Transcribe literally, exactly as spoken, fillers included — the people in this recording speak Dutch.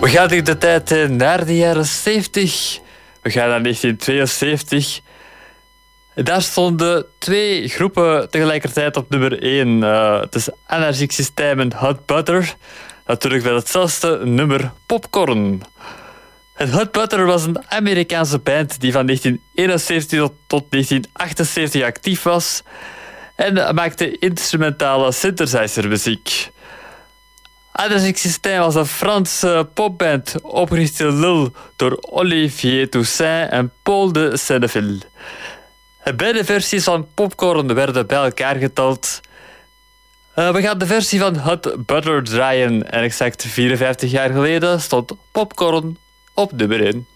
We gaan in de tijd naar de jaren zeventig. We gaan naar negentien tweeënzeventig. Daar stonden twee groepen tegelijkertijd op nummer één. Uh, het is Anarchic System en Hot Butter. Natuurlijk wel hetzelfde nummer Popcorn. Het Hot Butter was een Amerikaanse band die van negentien eenenzeventig tot negentien achtenzeventig actief was en maakte instrumentale synthesizermuziek. Anarchic System was een Franse popband opgericht in Lille door Olivier Toussaint en Paul de Senneville. Beide versies van Popcorn werden bij elkaar geteld. Uh, we gaan de versie van Hot Butter draaien en exact vierenvijftig jaar geleden stond Popcorn op nummer één.